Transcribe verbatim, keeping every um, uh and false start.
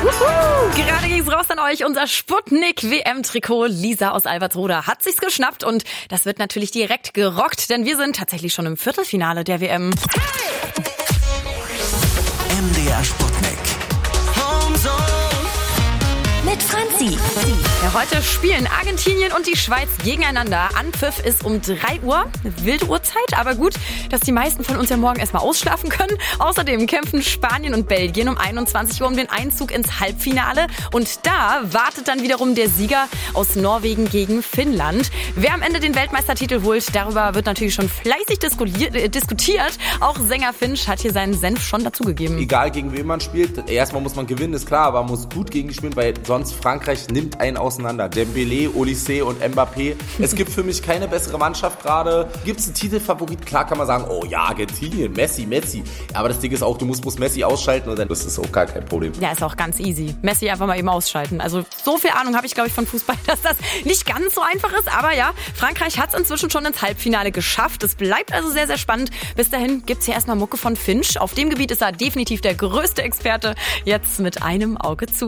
Gerade ging's raus an euch, unser Sputnik-W M-Trikot. Lisa aus Albertsroda hat sich's geschnappt und das wird natürlich direkt gerockt, denn wir sind tatsächlich schon im Viertelfinale der W M. M D R Sputnik. Mit Franzi. Ja, heute spielen Argentinien und die Schweiz gegeneinander. Anpfiff ist um drei Uhr. Wilde Uhrzeit, aber gut, dass die meisten von uns ja morgen erstmal ausschlafen können. Außerdem kämpfen Spanien und Belgien um einundzwanzig Uhr um den Einzug ins Halbfinale. Und da wartet dann wiederum der Sieger aus Norwegen gegen Finnland. Wer am Ende den Weltmeistertitel holt, darüber wird natürlich schon fleißig diskutiert. Auch Sänger Finch hat hier seinen Senf schon dazugegeben. Egal gegen wen man spielt, erstmal muss man gewinnen, ist klar, aber man muss gut gegen spielen, weil sonst Frankreich nimmt einen auseinander. Dembélé, Olysée und Mbappé. Es gibt für mich keine bessere Mannschaft gerade. Gibt es einen Titelfavorit? Klar kann man sagen, oh ja, Argentinien, Messi, Messi. Aber das Ding ist auch, du musst, musst Messi ausschalten und dann das ist auch gar kein Problem. Ja, ist auch ganz easy. Messi einfach mal eben ausschalten. Also so viel Ahnung habe ich, glaube ich, von Fußball, dass das nicht ganz so einfach ist. Aber ja, Frankreich hat es inzwischen schon ins Halbfinale geschafft. Es bleibt also sehr, sehr spannend. Bis dahin gibt es hier erstmal Mucke von Finch. Auf dem Gebiet ist er definitiv der größte Experte. Jetzt mit einem Auge zu.